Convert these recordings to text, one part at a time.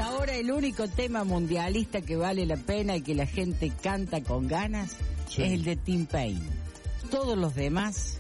Hasta ahora el único tema mundialista que vale la pena y que la gente canta con ganas es el de T-Pain. Todos los demás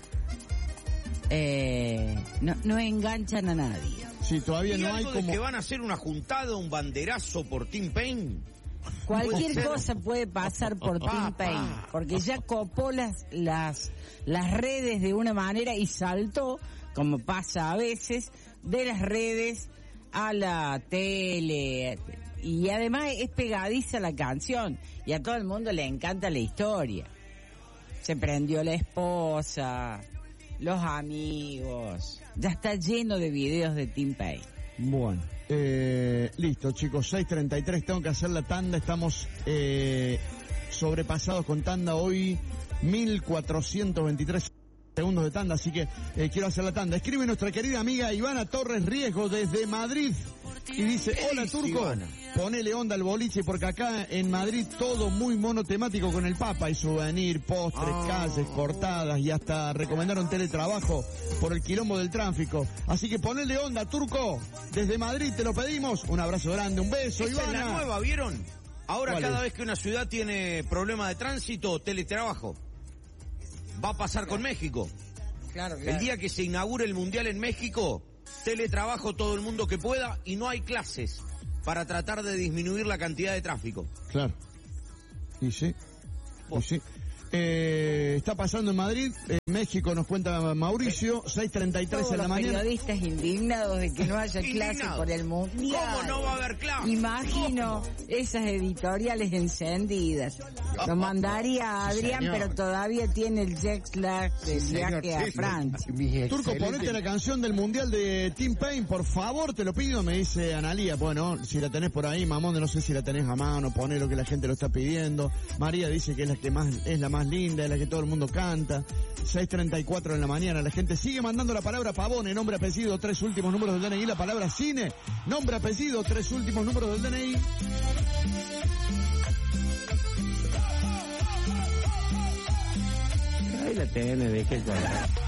no enganchan a nadie. Sí, todavía no hay como... que van a hacer una juntada, un banderazo por T-Pain. Cualquier cosa puede pasar por T-Pain, porque ya copó las redes de una manera y saltó, como pasa a veces, de las redes a la tele, y además es pegadiza la canción, y a todo el mundo le encanta la historia. Se prendió la esposa, los amigos, ya está lleno de videos de T-Pain. Bueno, listo chicos, 6:33, tengo que hacer la tanda, estamos sobrepasados con tanda hoy, 1423 segundos de tanda, así que quiero hacer la tanda. Escribe nuestra querida amiga Ivana Torres Riesgo desde Madrid y dice: hola Turco, Ivana, ponele onda al boliche porque acá en Madrid todo muy monotemático con el Papa, y souvenir, postres, calles cortadas, y hasta recomendaron teletrabajo por el quilombo del tráfico, así que ponele onda Turco, desde Madrid te lo pedimos. Un abrazo grande, un beso. Esa Ivana. es la nueva, ¿vieron? Ahora cada vez que una ciudad tiene problema de tránsito, teletrabajo. Va a pasar con México. Claro. El día que se inaugure el Mundial en México, teletrabajo todo el mundo que pueda, y no hay clases para tratar de disminuir la cantidad de tráfico. Claro. Y sí. Y sí. Está pasando en Madrid, México, nos cuenta Mauricio, 6:33 en la mañana. Los periodistas indignados de que no haya clases por el Mundial. ¿Cómo no va a haber clases? Imagino esas editoriales encendidas. Lo mandaría a Adrián, pero todavía tiene el jet lag del viaje a Francia. Turco, ponete la canción del Mundial de T-Pain, por favor, te lo pido, me dice Analía. Bueno, si la tenés por ahí, Mamón, no sé si la tenés a mano, poné lo que la gente lo está pidiendo. María dice que es la que más, es la más linda, es la que todo el mundo canta. 6:34 en la mañana, la gente sigue mandando la palabra Pavone, nombre, apellido, 3 últimos números del DNI, la palabra cine, nombre, apellido, 3 últimos números del DNI. Ahí la tenés, dejé ya.